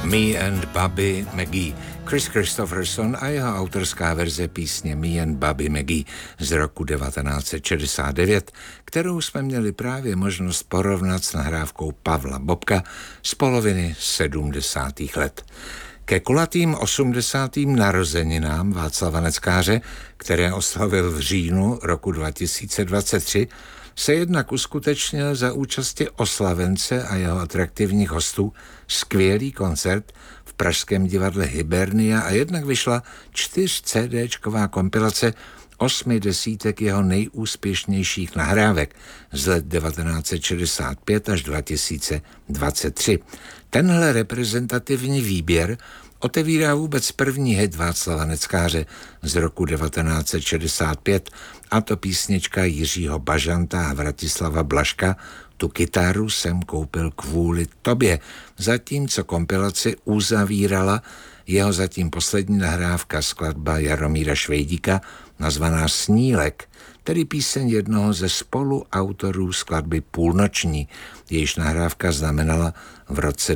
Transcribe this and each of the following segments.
Me and Bobby McGee. Chris Christopherson a jeho autorská verze písně Me and Bobby McGee z roku 1969, kterou jsme měli právě možnost porovnat s nahrávkou Pavla Bobka z poloviny 70. let. Ke kulatým 80. narozeninám Václava Neckáře, které oslavil v říjnu roku 2023, se jednak uskutečnil za účasti oslavence a jeho atraktivních hostů skvělý koncert v pražském divadle Hibernia a jednak vyšla 4CD-čková kompilace 8 desítek jeho nejúspěšnějších nahrávek z let 1965 až 2023. Tenhle reprezentativní výběr otevírá vůbec první hit Václava Neckáře z roku 1965, a to písnička Jiřího Bažanta a Vratislava Blažka Tu kytaru jsem koupil kvůli tobě, zatímco kompilaci uzavírala jeho zatím poslední nahrávka, skladba Jaromíra Švejdíka nazvaná Snílek, tedy píseň jednoho ze spoluautorů skladby Půlnoční, jejíž nahrávka znamenala v roce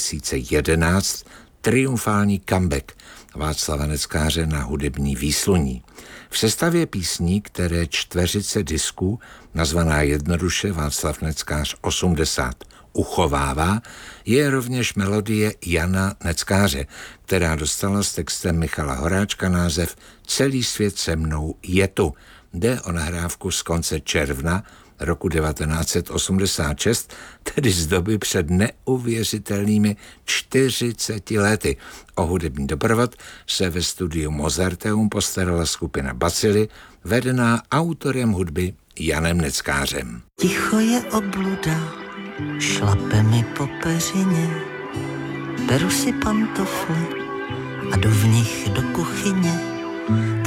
2011 triumfální comeback Václava Neckáře na hudební výsluní. V sestavě písní, které čtveřice disků, nazvaná jednoduše Václav Neckář 80, uchovává, je rovněž melodie Jana Neckáře, která dostala s textem Michala Horáčka název Celý svět se mnou je tu. Jde o nahrávku z konce června roku 1986, tedy z doby před neuvěřitelnými 40 lety. O hudební doprovod se ve studiu Mozarteum postarala skupina Bacily, vedená autorem hudby Janem Neckářem. Ticho je obluda, šlape mi po peřině, beru si pantofle a jdu v nich do